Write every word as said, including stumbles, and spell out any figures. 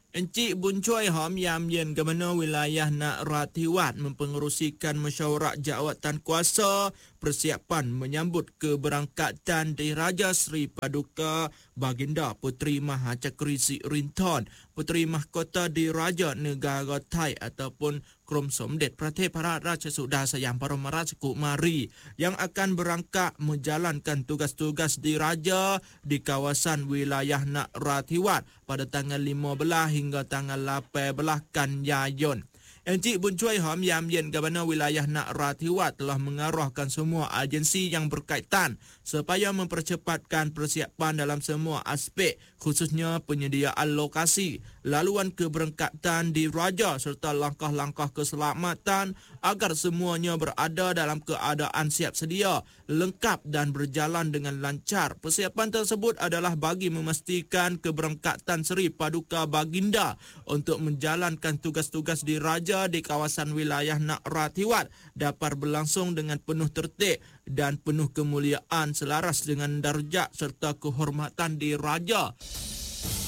Encik Bun Choi Hom Yam Yen Gubernur Wilayah Nak Rathiwat mempengerusikan mesyuarat jawatan kuasa persiapan menyambut keberangkatan Diraja Seri Paduka Baginda Puteri Mahacakri Sirinthorn, Puteri Mahkota Diraja Negara Thai ataupun Krom Somdet Prathep Raja Sudah Sayang Paromara Sukumari yang akan berangkat menjalankan tugas-tugas diraja di kawasan wilayah Nak Rathiwat pada tanggal lima belas hingga tanggal lapan belas kan Yayon. Encik Bun Choi Hom Yam Yen Gubernur Wilayah Nak Rathiwat telah mengarahkan semua agensi yang berkaitan supaya mempercepatkan persiapan dalam semua aspek, khususnya penyediaan lokasi, laluan keberangkatan diraja serta langkah-langkah keselamatan agar semuanya berada dalam keadaan siap sedia, lengkap dan berjalan dengan lancar. Persiapan tersebut adalah bagi memastikan keberangkatan Seri Paduka Baginda untuk menjalankan tugas-tugas diraja di kawasan wilayah Nak Rathiwat dapat berlangsung dengan penuh tertib dan penuh kemuliaan selaras dengan darjat serta kehormatan diraja.